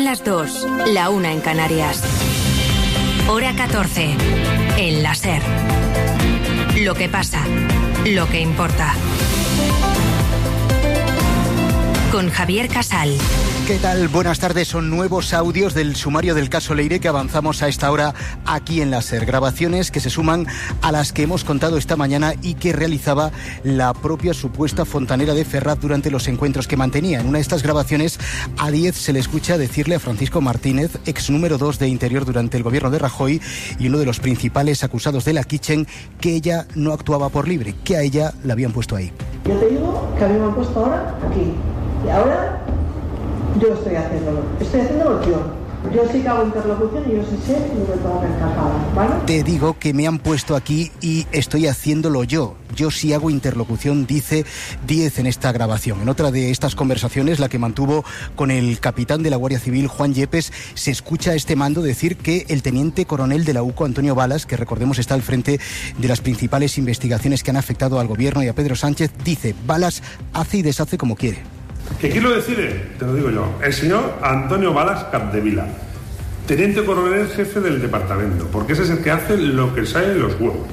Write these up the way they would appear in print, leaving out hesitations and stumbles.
las 2, la 1 en Canarias. Hora 14, en la SER. Lo que pasa, lo que importa. Con Javier Casal. ¿Qué tal? Buenas tardes. Son nuevos audios del sumario del caso Leire que avanzamos a esta hora aquí en la SER. Grabaciones que se suman a las que hemos contado esta mañana y que realizaba la propia supuesta fontanera de Ferraz durante los encuentros que mantenía. En una de estas grabaciones, a Díez se le escucha decirle a Francisco Martínez, ex número 2 de Interior durante el gobierno de Rajoy y uno de los principales acusados de la Kitchen, que ella no actuaba por libre, que a ella la habían puesto ahí. Yo te digo que a mí me han puesto ahora aquí. Y ahora yo estoy haciéndolo yo. Yo sí que hago interlocución y yo sí sé lo que tengo que encajar, ¿vale? Te digo que me han puesto aquí y estoy haciéndolo yo. Yo sí hago interlocución, dice Díez en esta grabación. En otra de estas conversaciones, la que mantuvo con el capitán de la Guardia Civil, Juan Yepes, se escucha a este mando decir que el teniente coronel de la UCO, Antonio Balas, que recordemos está al frente de las principales investigaciones que han afectado al gobierno y a Pedro Sánchez, dice: Balas hace y deshace como quiere. ¿Que quién lo decide? Te lo digo yo. El señor Antonio Balas Capdevila, teniente coronel jefe del departamento, porque ese es el que hace lo que sale en los huevos.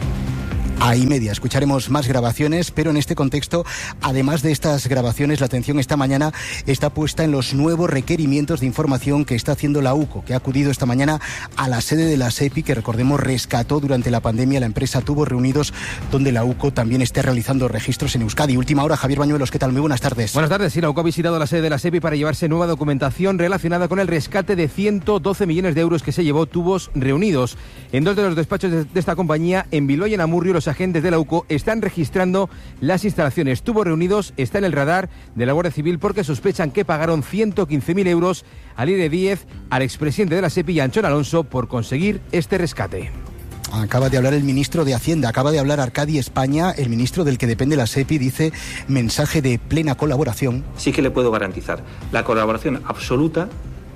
Ahí media, escucharemos más grabaciones, pero en este contexto, además de estas grabaciones, la atención esta mañana está puesta en los nuevos requerimientos de información que está haciendo la UCO, que ha acudido esta mañana a la sede de la SEPI, que recordemos rescató durante la pandemia la empresa Tubos Reunidos, donde la UCO también está realizando registros en Euskadi. Última hora, Javier Bañuelos, ¿qué tal? Muy buenas tardes. Buenas tardes. Sí, la UCO ha visitado la sede de la SEPI para llevarse nueva documentación relacionada con el rescate de 112 millones de euros que se llevó Tubos Reunidos. En dos de los despachos de esta compañía, en Bilbao y en Amurrio, los agentes de la UCO están registrando las instalaciones. Tubos Reunidos está en el radar de la Guardia Civil porque sospechan que pagaron 115.000 euros a Leire Díez, al expresidente de la SEPI y a Anchón Alonso por conseguir este rescate. Acaba de hablar el ministro de Hacienda, acaba de hablar Arcadi España, el ministro del que depende la SEPI, dice mensaje de plena colaboración. Sí que le puedo garantizar la colaboración absoluta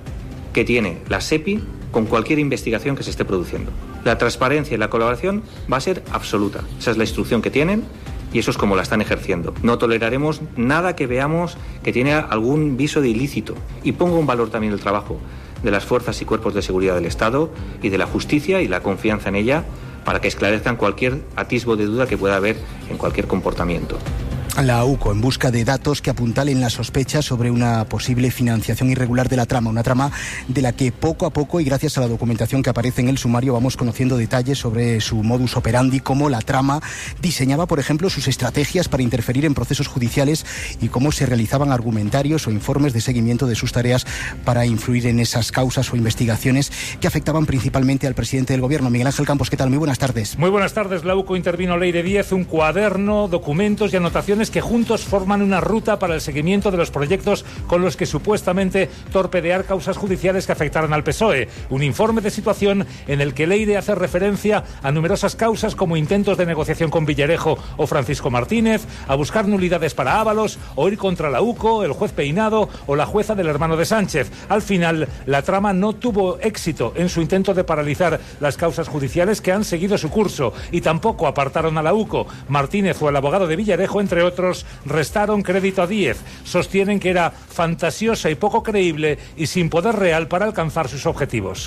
que tiene la SEPI con cualquier investigación que se esté produciendo. La transparencia y la colaboración va a ser absoluta. Esa es la instrucción que tienen y eso es como la están ejerciendo. No toleraremos nada que veamos que tiene algún viso de ilícito. Y pongo en valor también el trabajo de las fuerzas y cuerpos de seguridad del Estado y de la justicia y la confianza en ella para que esclarezcan cualquier atisbo de duda que pueda haber en cualquier comportamiento. La UCO en busca de datos que apuntalen la sospecha sobre una posible financiación irregular de la trama, una trama de la que poco a poco y gracias a la documentación que aparece en el sumario vamos conociendo detalles sobre su modus operandi, cómo la trama diseñaba, por ejemplo, sus estrategias para interferir en procesos judiciales y cómo se realizaban argumentarios o informes de seguimiento de sus tareas para influir en esas causas o investigaciones que afectaban principalmente al presidente del gobierno. Miguel Ángel Campos, ¿qué tal? Muy buenas tardes. Muy buenas tardes. La UCO intervino Leire Díez, un cuaderno, documentos y anotaciones que juntos forman una ruta para el seguimiento de los proyectos con los que supuestamente torpedear causas judiciales que afectaran al PSOE. Un informe de situación en el que Leire hace referencia a numerosas causas como intentos de negociación con Villarejo o Francisco Martínez, a buscar nulidades para Ábalos, o ir contra la UCO, el juez Peinado o la jueza del hermano de Sánchez. Al final, la trama no tuvo éxito en su intento de paralizar las causas judiciales que han seguido su curso y tampoco apartaron a la UCO. Martínez o el abogado de Villarejo, entre otros, restaron crédito a Díez. Sostienen que era fantasiosa y poco creíble y sin poder real para alcanzar sus objetivos.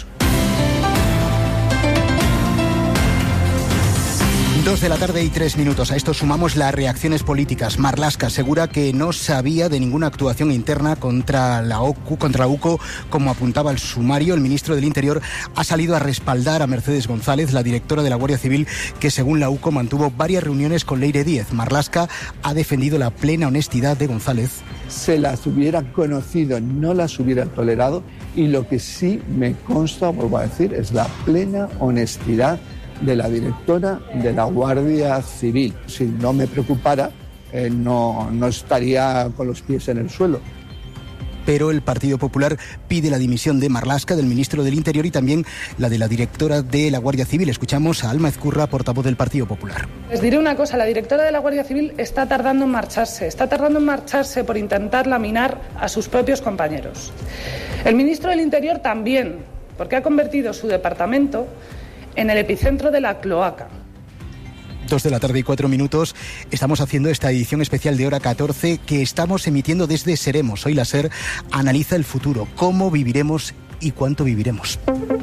2 de la tarde y 3 minutos. A esto sumamos las reacciones políticas. Marlaska asegura que no sabía de ninguna actuación interna contra la UCO, como apuntaba el sumario. El ministro del Interior ha salido a respaldar a Mercedes González, la directora de la Guardia Civil, que según la UCO mantuvo varias reuniones con Leire Díez. Marlaska ha defendido la plena honestidad de González. Se las hubieran conocido, no las hubieran tolerado, y lo que sí me consta, vuelvo a decir, es la plena honestidad de la directora de la Guardia Civil. Si no me preocupara, no estaría con los pies en el suelo. Pero el Partido Popular pide la dimisión de Marlaska, del ministro del Interior, y también la de la directora de la Guardia Civil. Escuchamos a Alma Ezcurra, portavoz del Partido Popular. Les diré una cosa, la directora de la Guardia Civil está tardando en marcharse por intentar laminar a sus propios compañeros. El ministro del Interior también, porque ha convertido su departamento en el epicentro de la cloaca. 2:04 p.m. Estamos haciendo esta edición especial de Hora 14 que estamos emitiendo desde Seremos. Hoy la SER analiza el futuro, cómo viviremos y cuánto viviremos.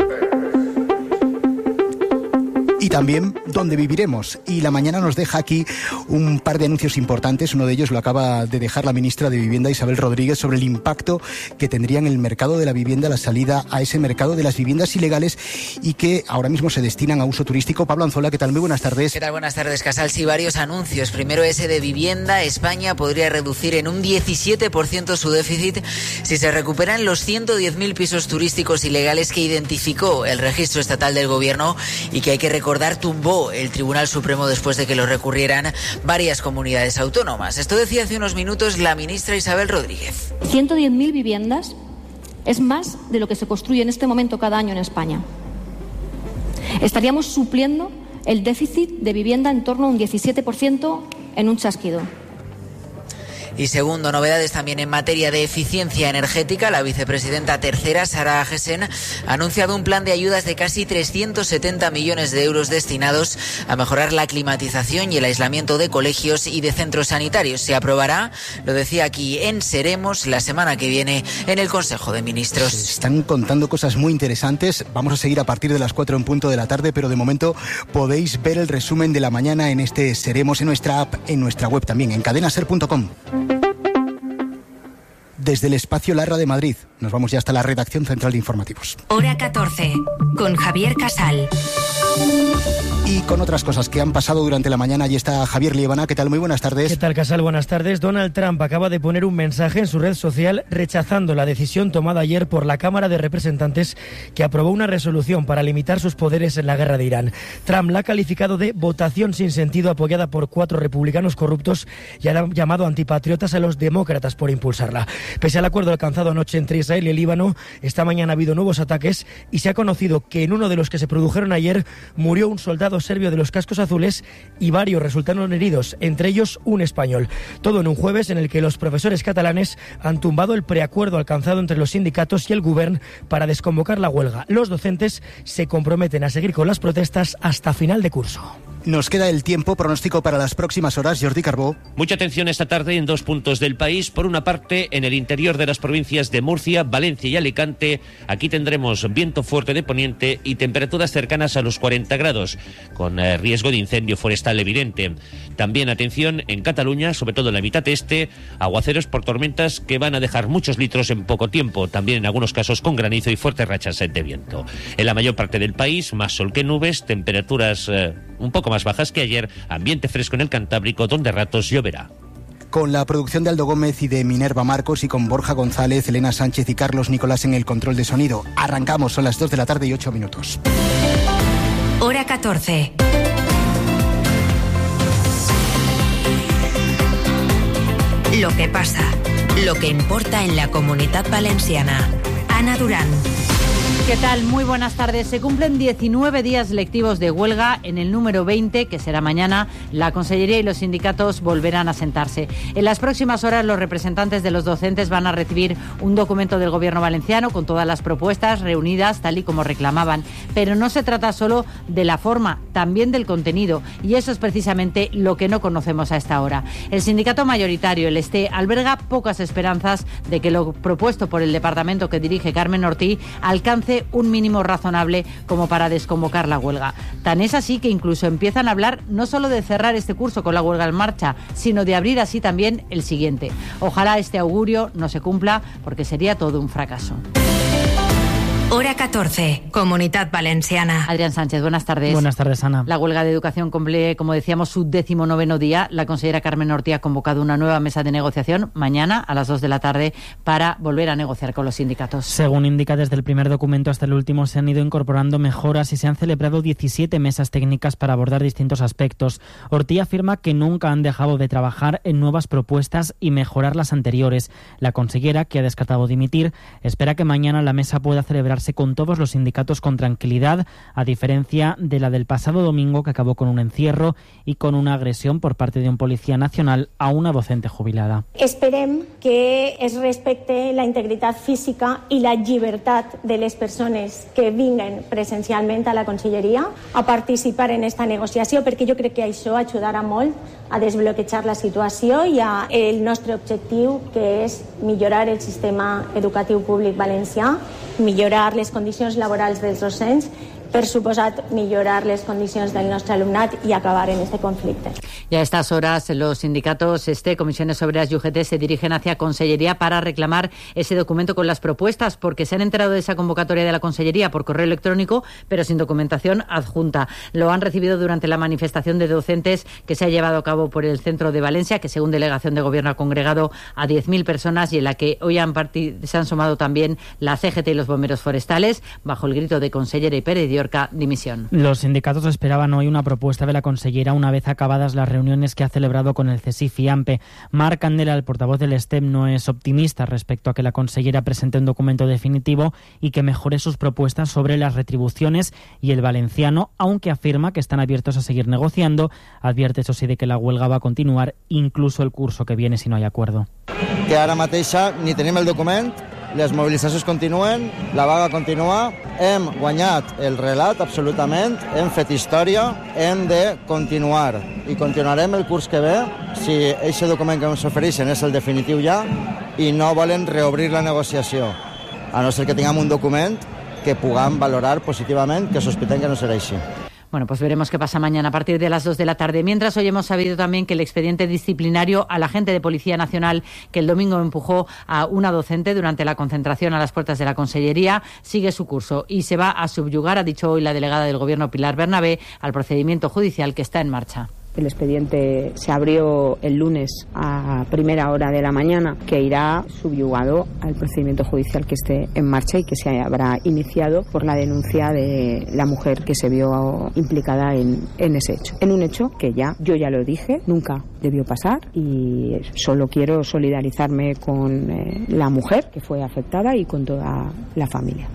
Y también dónde viviremos. Y la mañana nos deja aquí un par de anuncios importantes. Uno de ellos lo acaba de dejar la ministra de Vivienda, Isabel Rodríguez, sobre el impacto que tendría en el mercado de la vivienda la salida a ese mercado de las viviendas ilegales y que ahora mismo se destinan a uso turístico. Pablo Anzola, ¿qué tal? Muy buenas tardes. ¿Qué tal? Buenas tardes, Casal. Sí, varios anuncios. Primero ese de vivienda. España podría reducir en un 17% su déficit si se recuperan los 110.000 pisos turísticos ilegales que identificó el registro estatal del gobierno y que hay que recordar tumbó el Tribunal Supremo después de que lo recurrieran varias comunidades autónomas. Esto decía hace unos minutos la ministra Isabel Rodríguez. 110.000 viviendas es más de lo que se construye en este momento cada año en España. Estaríamos supliendo el déficit de vivienda en torno a un 17% en un chasquido. Y segundo, novedades también en materia de eficiencia energética. La vicepresidenta tercera, Sara Agesen, ha anunciado un plan de ayudas de casi 370 millones de euros destinados a mejorar la climatización y el aislamiento de colegios y de centros sanitarios. Se aprobará, lo decía aquí en Seremos, la semana que viene en el Consejo de Ministros. Se están contando cosas muy interesantes. Vamos a seguir a partir de las 4:00 p.m, pero de momento podéis ver el resumen de la mañana en este Seremos, en nuestra app, en nuestra web también, en cadenaser.com. Desde el espacio Larra de Madrid, nos vamos ya hasta la redacción central de informativos. Hora 14, con Javier Casal. Y con otras cosas que han pasado durante la mañana, allí está Javier Liebana. ¿Qué tal? Muy buenas tardes. ¿Qué tal, Casal? Buenas tardes. Donald Trump acaba de poner un mensaje en su red social rechazando la decisión tomada ayer por la Cámara de Representantes que aprobó una resolución para limitar sus poderes en la guerra de Irán. Trump la ha calificado de votación sin sentido apoyada por 4 republicanos corruptos y ha llamado antipatriotas a los demócratas por impulsarla. Pese al acuerdo alcanzado anoche entre Israel y el Líbano, esta mañana ha habido nuevos ataques y se ha conocido que en uno de los que se produjeron ayer murió un soldado serbio de los cascos azules y varios resultaron heridos, entre ellos un español. Todo en un jueves en el que los profesores catalanes han tumbado el preacuerdo alcanzado entre los sindicatos y el Govern para desconvocar la huelga. Los docentes se comprometen a seguir con las protestas hasta final de curso. Nos queda el tiempo, pronóstico para las próximas horas. Jordi Carbó. Mucha atención esta tarde en 2 puntos del país. Por una parte, en el interior de las provincias de Murcia, Valencia y Alicante. Aquí tendremos viento fuerte de poniente y temperaturas cercanas a los 40 grados, con riesgo de incendio forestal evidente. También atención en Cataluña, sobre todo en la mitad este, aguaceros por tormentas que van a dejar muchos litros en poco tiempo. También en algunos casos con granizo y fuertes rachas de viento. En la mayor parte del país, más sol que nubes, temperaturas un poco más bajas que ayer, ambiente fresco en el Cantábrico, donde a ratos lloverá. Con la producción de Aldo Gómez y de Minerva Marcos y con Borja González, Elena Sánchez y Carlos Nicolás en el control de sonido. Arrancamos, son las 2:08 p.m. Hora 14. Lo que pasa, lo que importa en la Comunitat Valenciana. Ana Durán. ¿Qué tal? Muy buenas tardes. Se cumplen 19 días lectivos de huelga. En el número 20, que será mañana, la Consellería y los sindicatos volverán a sentarse. En las próximas horas, los representantes de los docentes van a recibir un documento del Gobierno valenciano con todas las propuestas reunidas tal y como reclamaban. Pero no se trata solo de la forma, también del contenido. Y eso es precisamente lo que no conocemos a esta hora. El sindicato mayoritario, el STE, alberga pocas esperanzas de que lo propuesto por el departamento que dirige Carmen Ortí alcance un mínimo razonable como para desconvocar la huelga. Tan es así que incluso empiezan a hablar no solo de cerrar este curso con la huelga en marcha, sino de abrir así también el siguiente. Ojalá este augurio no se cumpla, porque sería todo un fracaso. Hora 14, Comunitat Valenciana. Adrián Sánchez, buenas tardes. Buenas tardes, Ana. La huelga de educación cumple, como decíamos, su 19º día. La consellera Carmen Ortí ha convocado una nueva mesa de negociación mañana a las 2 de la tarde para volver a negociar con los sindicatos. Según indica desde el primer documento hasta el último, se han ido incorporando mejoras y se han celebrado 17 mesas técnicas para abordar distintos aspectos. Ortí afirma que nunca han dejado de trabajar en nuevas propuestas y mejorar las anteriores. La consellera, que ha descartado dimitir, espera que mañana la mesa pueda celebrar encontrarse con todos los sindicatos con tranquilidad, a diferencia de la del pasado domingo, que acabó con un encierro y con una agresión por parte de un policía nacional a una docente jubilada. Esperem que es respecte la integritat física i la llibertat de les persones que vinguen presencialment a la Conselleria a participar en esta negociació, perquè jo crec que això ajudarà molt a desbloquejar la situació i a el nostre objectiu, que és millorar el sistema educatiu públic valencià, millorar les condicions laborals dels docents, per suposat millorar les condicions del nostre alumnat y acabar en este conflicto. Y a estas horas los sindicatos Comisiones Obreras y UGT se dirigen hacia Consellería para reclamar ese documento con las propuestas, porque se han enterado de esa convocatoria de la Consellería por correo electrónico, pero sin documentación adjunta. Lo han recibido durante la manifestación de docentes que se ha llevado a cabo por el centro de Valencia, que según delegación de gobierno ha congregado a 10.000 personas y en la que hoy se han sumado también la CGT y los bomberos forestales, bajo el grito de Consellera y Pérez de Orca, dimisión. Los sindicatos esperaban hoy una propuesta de la consellera una vez acabadas las reuniones que ha celebrado con el CESIF y AMPE. Marc Candela, el portavoz del STEM, no es optimista respecto a que la consellera presente un documento definitivo y que mejore sus propuestas sobre las retribuciones y el valenciano, aunque afirma que están abiertos a seguir negociando. Advierte, eso sí, de que la huelga va a continuar incluso el curso que viene si no hay acuerdo. Que ara mateixa ni tenim el document, les mobilitzacions continuen, la vaga continua, hem guanyat el relat absolutament, hem fet història, hem de continuar i continuarem el curs que ve si aquest document que ens ofereixen és el definitiu ja i no volen reobrir la negociació, a no ser que tinguem un document que puguem valorar positivament, que sospitem que no serà així. Bueno, pues veremos qué pasa mañana a partir de las 2 de la tarde. Mientras, hoy hemos sabido también que el expediente disciplinario al agente de Policía Nacional que el domingo empujó a una docente durante la concentración a las puertas de la Consellería sigue su curso y se va a subyugar, ha dicho hoy la delegada del Gobierno Pilar Bernabé, al procedimiento judicial que está en marcha. El expediente se abrió el lunes a primera hora de la mañana, que irá subyugado al procedimiento judicial que esté en marcha y que se habrá iniciado por la denuncia de la mujer que se vio implicada en ese hecho. En un hecho que yo ya lo dije, nunca debió pasar y solo quiero solidarizarme con la mujer que fue afectada y con toda la familia.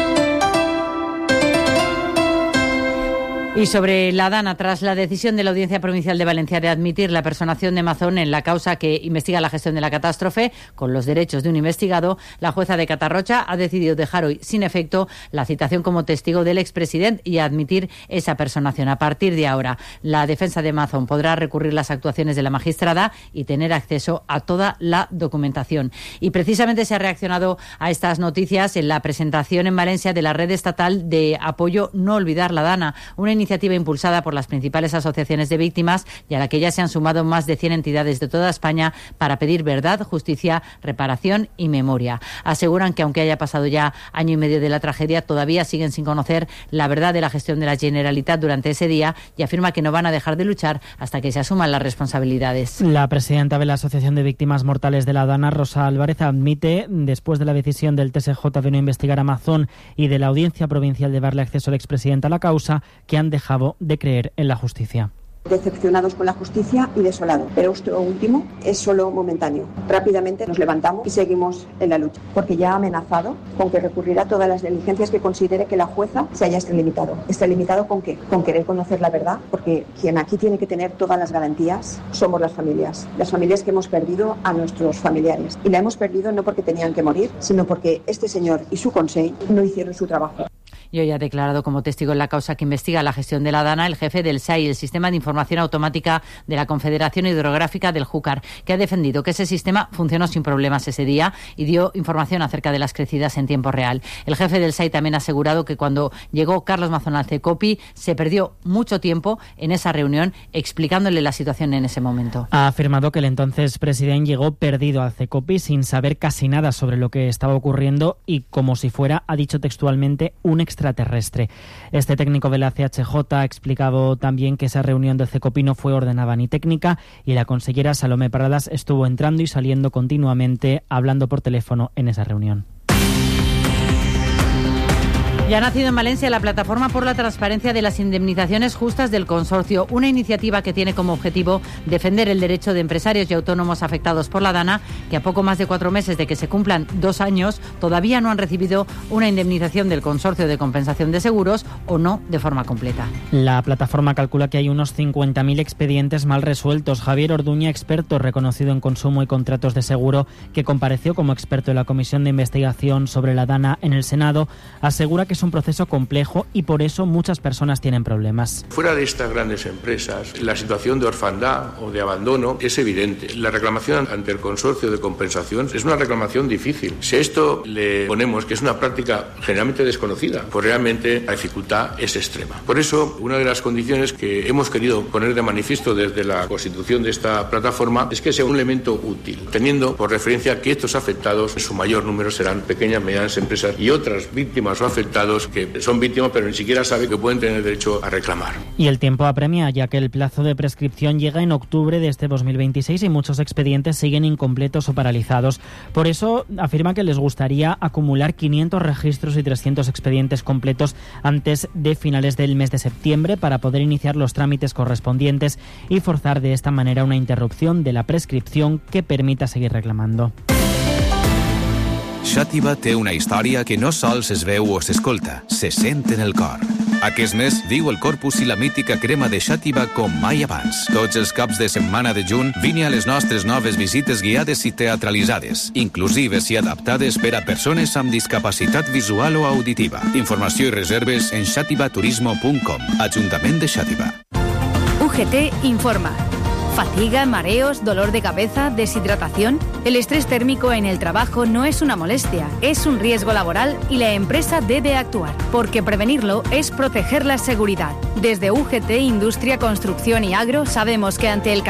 Y sobre la Dana, tras la decisión de la Audiencia Provincial de Valencia de admitir la personación de Mazón en la causa que investiga la gestión de la catástrofe con los derechos de un investigado, la jueza de Catarrocha ha decidido dejar hoy sin efecto la citación como testigo del expresidente y admitir esa personación. A partir de ahora, la defensa de Mazón podrá recurrir las actuaciones de la magistrada y tener acceso a toda la documentación. Y precisamente se ha reaccionado a estas noticias en la presentación en Valencia de la Red Estatal de Apoyo No Olvidar la Dana, una iniciativa impulsada por las principales asociaciones de víctimas y a la que ya se han sumado más de 100 entidades de toda España para pedir verdad, justicia, reparación y memoria. Aseguran que aunque haya pasado ya año y medio de la tragedia, todavía siguen sin conocer la verdad de la gestión de la Generalitat durante ese día y afirma que no van a dejar de luchar hasta que se asuman las responsabilidades. La presidenta de la Asociación de Víctimas Mortales de la Dana, Rosa Álvarez, admite, después de la decisión del TSJ de no investigar a Mazón y de la Audiencia Provincial de darle acceso al expresidente a la causa, que han dejado de creer en la justicia. Decepcionados con la justicia y desolados. Pero esto último es solo momentáneo. Rápidamente nos levantamos y seguimos en la lucha, porque ya ha amenazado con que recurrirá a todas las diligencias que considere que la jueza se haya extralimitado. ¿Extralimitado con qué? Con querer conocer la verdad, porque quien aquí tiene que tener todas las garantías somos las familias que hemos perdido a nuestros familiares. Y la hemos perdido no porque tenían que morir, sino porque este señor y su consejo no hicieron su trabajo. Y hoy ha declarado como testigo en la causa que investiga la gestión de la Dana el jefe del SAI, el Sistema de Información Automática de la Confederación Hidrográfica del Júcar, que ha defendido que ese sistema funcionó sin problemas ese día y dio información acerca de las crecidas en tiempo real. El jefe del SAI también ha asegurado que cuando llegó Carlos Mazón al CECOPI se perdió mucho tiempo en esa reunión explicándole la situación en ese momento. Ha afirmado que el entonces presidente llegó perdido al CECOPI sin saber casi nada sobre lo que estaba ocurriendo y como si fuera, ha dicho textualmente, un extraterrestre. Este técnico de la CHJ ha explicado también que esa reunión del CECOPI no fue ordenada ni técnica y la consellera Salomé Paradas estuvo entrando y saliendo continuamente hablando por teléfono en esa reunión. Ya ha nacido en Valencia la Plataforma por la Transparencia de las Indemnizaciones Justas del Consorcio, una iniciativa que tiene como objetivo defender el derecho de empresarios y autónomos afectados por la DANA, que a poco más de 4 meses de que se cumplan 2 años todavía no han recibido una indemnización del Consorcio de Compensación de Seguros o no de forma completa. La plataforma calcula que hay unos 50.000 expedientes mal resueltos. Javier Orduña, experto reconocido en consumo y contratos de seguro, que compareció como experto en la Comisión de Investigación sobre la DANA en el Senado, asegura que es un proceso complejo y por eso muchas personas tienen problemas. Fuera de estas grandes empresas, la situación de orfandad o de abandono es evidente. La reclamación ante el Consorcio de Compensación es una reclamación difícil. Si a esto le ponemos que es una práctica generalmente desconocida, pues realmente la dificultad es extrema. Por eso, una de las condiciones que hemos querido poner de manifiesto desde la constitución de esta plataforma es que sea un elemento útil, teniendo por referencia que estos afectados, en su mayor número, serán pequeñas, medianas empresas y otras víctimas o afectados que son víctimas pero ni siquiera saben que pueden tener derecho a reclamar. Y el tiempo apremia, ya que el plazo de prescripción llega en octubre de este 2026 y muchos expedientes siguen incompletos o paralizados. Por eso afirma que les gustaría acumular 500 registros y 300 expedientes completos antes de finales del mes de septiembre para poder iniciar los trámites correspondientes y forzar de esta manera una interrupción de la prescripción que permita seguir reclamando. Xàtiva té una història que no sols es veu o s'escolta, se sent en el cor. Aquest mes viu el Corpus i la mítica crema de Xàtiva com mai abans. Tots els caps de setmana de juny vine a les nostres noves visites guiades i teatralitzades, inclusives i adaptades per a persones amb discapacitat visual o auditiva. Informació i reserves en xativaturismo.com. Ajuntament de Xàtiva. UGT informa. ¿Fatiga, mareos, dolor de cabeza, deshidratación? El estrés térmico en el trabajo no es una molestia, es un riesgo laboral y la empresa debe actuar, porque prevenirlo es proteger la seguridad. Desde UGT, Industria, Construcción y Agro sabemos que ante el